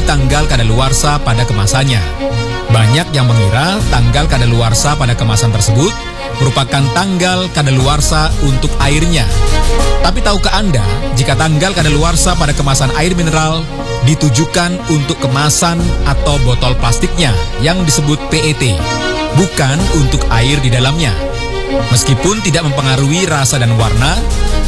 tanggal kadaluarsa pada kemasannya. Banyak yang mengira tanggal kadaluarsa pada kemasan tersebut merupakan tanggal kadaluarsa untuk airnya. Tapi tahukah Anda jika tanggal kadaluarsa pada kemasan air mineral ditujukan untuk kemasan atau botol plastiknya yang disebut PET, bukan untuk air di dalamnya. Meskipun tidak mempengaruhi rasa dan warna,